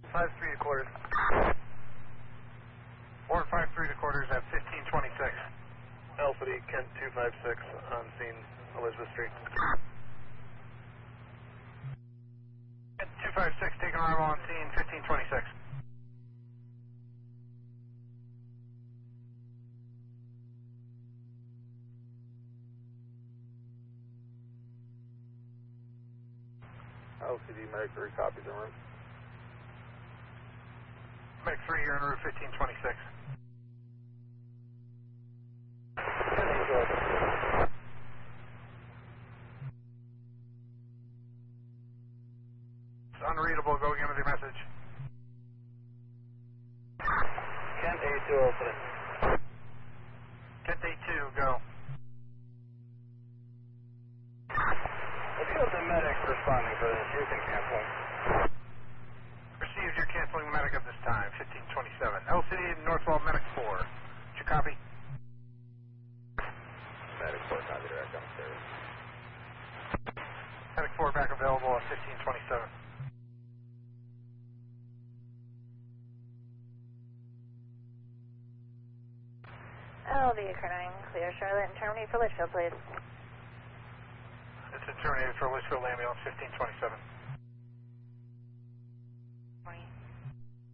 5-3 to quarters. 453 to quarters at 1526. Alpha D, Kent 256 on scene, Elizabeth Street. Kent 256 taking arrival on scene, 1526. LCD Medic 3 copies en route. Medic 3, you're en route 1526. It's unreadable, go again with your message. Kent A2 opening. Kent A2, go. Let's go with the medics responding for this. You can cancel. Received, you're canceling the medic at this time, 1527. LCD Northwall Medic 4. Did you copy? Medic 4 copy direct downstairs. Medic 4 back available at 1527. LV occurring, clear Charlotte and terminate for Litchfield, please. It's been terminated for Litchfield Ambulance 1527.